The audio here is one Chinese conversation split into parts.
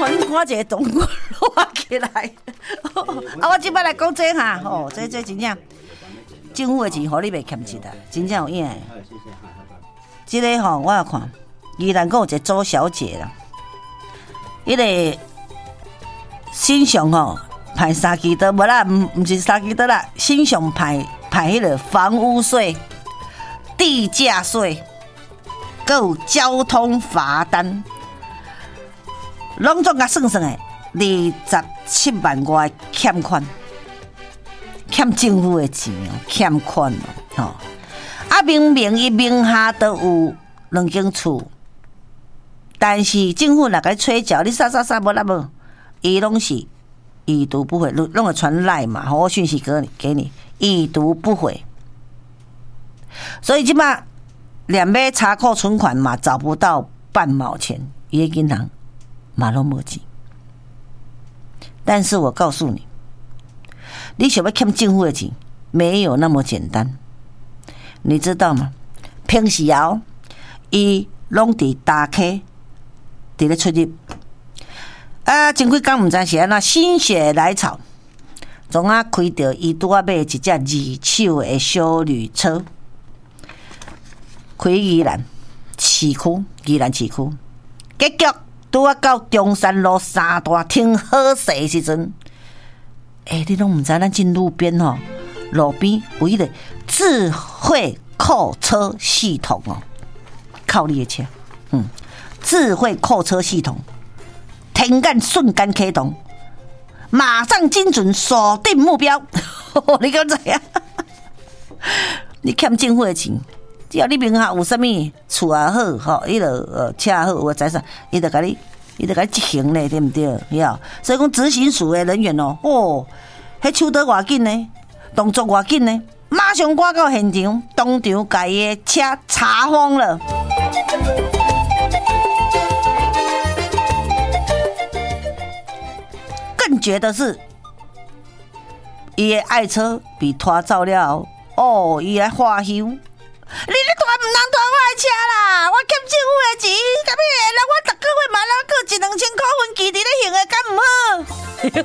看一个动物落起来。我即摆来讲这哈，这真正政府的钱，互你袂欠一啦，真正有影的。这个我也看，宜兰阁有一个周小姐啦，迄个新上派3支刀，无啦，唔是3支刀啦，新上派迄个房屋税、地价税，阁有交通罚单，拢总甲算的27万外欠款，欠政府的钱欠款明明伊名下都有2间厝，但是政府若甲你催缴，你啥无啦无，伊拢是已读不回，弄个传赖嘛，我讯息给你，已读不回。所以即马连要查扣存款嘛，找不到半毛钱，伊个银行嘛拢无钱。但是我告诉你，你想要欠政府的钱，没有那么简单，你知道吗？平时伊拢伫大溪，伫咧出入。前几天唔知是安怎心血来潮，总开到伊拄仔买一只二手的小旅车，开宜兰市区，结局拄仔到中山路3大停好势的时阵，你拢唔知咱进路边路边有一个智慧扣车系统靠你的车，智慧扣车系统。天眼瞬间启动，马上精准锁定目标。你敢知啊？你欠政府的钱，只要你名下有啥物厝也好，迄个车也好，有财产，伊就甲你执行咧，对不对？所以讲执行署的人员迄手刀偌紧呢，动作偌紧呢，马上赶到现场，当场甲伊的车查封了。更觉得是，伊的爱车被拖走了后，伊来花休。你咧拖唔通拖我的车啦！我欠政府的钱，干咩啦？我逐个月嘛啦过1-2千块分期伫咧还的，敢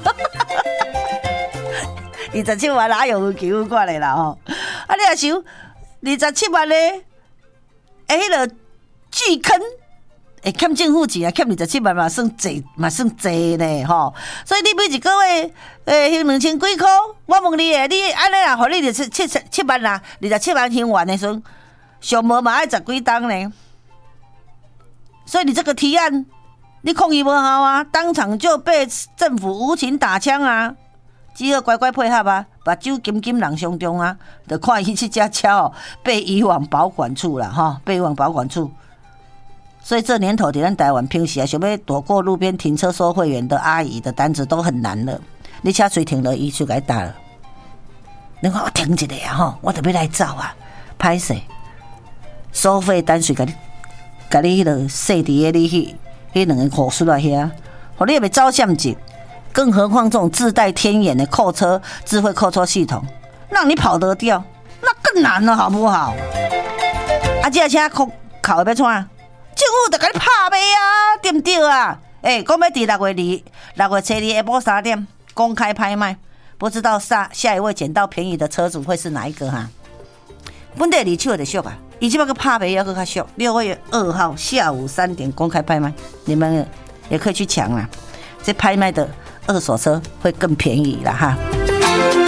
唔好？27万哪有几万块的啦你若想27万咧，迄个巨坑。欠政府钱欠27万嘛算济呢所以你每一个月还2000几块，我问你你安尼啊，互你7万啦，27万还完的时阵，上无嘛要10几档呢。所以你这个提案，你抗议无效啊，当场就被政府无情打枪啊！只好乖乖配合啊，把酒金人相中啊，就看伊这只车被移往保管处啦被移往保管处。所以这年头在咱台湾平时想要躲过路边停车收会员的阿姨的单子都很难了。你车随停了，伊就该打了。你看我停一下我就要来走啊，歹势，收费单随甲你迄个设伫你迄2个护士来遐，互你也袂走险境。更何况这种自带天眼的扣车智慧扣车系统，让你跑得掉，那更难了，好不好？这车考要怎样？政府就给你拍卖啊，对不对啊？讲要伫6月初2下晡3点公开拍卖，不知道下一位捡到便宜的车主会是哪一个哈？本地二手就俗啊，伊即摆个拍卖要更较俗。6月2号下午3点公开拍卖，你们也可以去抢啦。这拍卖的2手车会更便宜啦哈。